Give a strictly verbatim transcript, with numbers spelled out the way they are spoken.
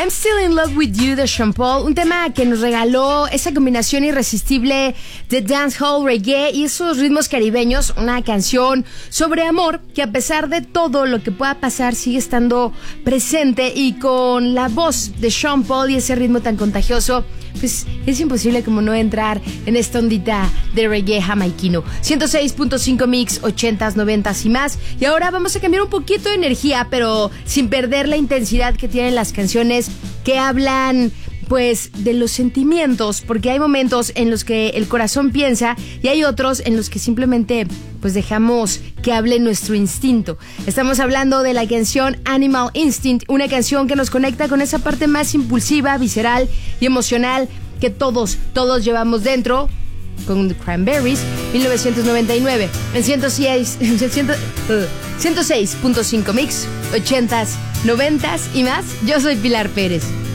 I'm Still in Love with You de Sean Paul, un tema que nos regaló esa combinación irresistible de dancehall, reggae y esos ritmos caribeños, una canción sobre amor que a pesar de todo lo que pueda pasar sigue estando presente, y con la voz de Sean Paul y ese ritmo tan contagioso, pues es imposible como no entrar en esta ondita de reggae jamaiquino. ciento seis punto cinco mix, ochentas, noventas y más. Y ahora vamos a cambiar un poquito de energía, pero sin perder la intensidad que tienen las canciones que hablan pues de los sentimientos, porque hay momentos en los que el corazón piensa y hay otros en los que simplemente pues dejamos que hable nuestro instinto. Estamos hablando de la canción Animal Instinct, una canción que nos conecta con esa parte más impulsiva, visceral y emocional que todos, todos llevamos dentro, con The Cranberries, mil novecientos noventa y nueve, en ciento seis punto cinco mix, ochentas, noventas y más. Yo soy Pilar Pérez.